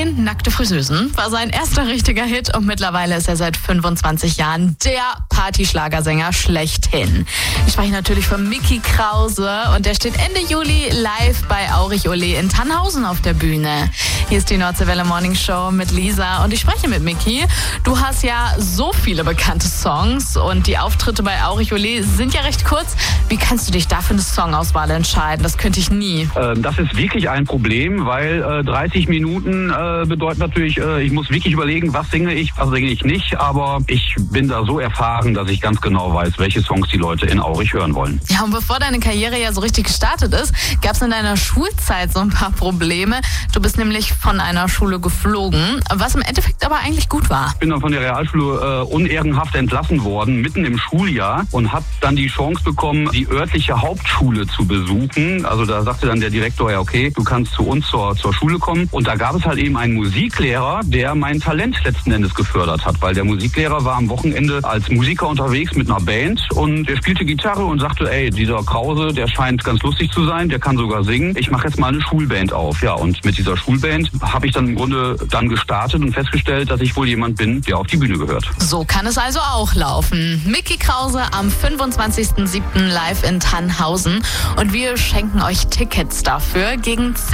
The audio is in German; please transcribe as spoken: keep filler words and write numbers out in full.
Nein, Nackte Friseusen war sein erster richtiger Hit und mittlerweile ist er seit fünfundzwanzig Jahren der Partyschlagersänger schlechthin. Ich spreche natürlich von Mickey Krause und der steht Ende Juli live bei Aurich Ole in Tannhausen auf der Bühne. Hier ist die Nordseewelle Morning Show mit Lisa und ich spreche mit Mickey. Du hast ja so viele bekannte Songs und die Auftritte bei Aurich Ole sind ja recht kurz. Wie kannst du dich da für eine Songauswahl entscheiden? Das könnte ich nie. Ähm, das ist wirklich ein Problem, weil äh, dreißig Minuten äh, bedeutet natürlich, äh, ich muss wirklich überlegen, was singe ich, was singe ich nicht. Aber ich bin da so erfahren, dass ich ganz genau weiß, welche Songs die Leute in Aurich hören wollen. Ja, und bevor deine Karriere ja so richtig gestartet ist, gab es in deiner Schulzeit so ein paar Probleme. Du bist nämlich von einer Schule geflogen, was im Endeffekt aber eigentlich gut war. Ich bin dann von der Realschule äh, unehrenhaft entlassen worden, mitten im Schuljahr, und habe dann die Chance bekommen, die örtliche Hauptschule zu besuchen. Also da sagte dann der Direktor, ja okay, du kannst zu uns zur, zur Schule kommen. Und da gab es halt eben einen Musiklehrer, der mein Talent letzten Endes gefördert hat, weil der Musiklehrer war am Wochenende als Musiker unterwegs mit einer Band und der spielte Gitarre und sagte, ey, dieser Krause, der scheint ganz lustig zu sein, der kann sogar singen. Ich mache jetzt mal eine Schulband auf. Ja, und mit dieser Schulband habe ich dann im Grunde dann gestartet und festgestellt, dass ich wohl jemand bin, der auf die Bühne gehört. So kann es also auch laufen. Mickey Krause am fünfundzwanzigsten siebten live in Tannhausen und wir schenken euch Tickets dafür gegen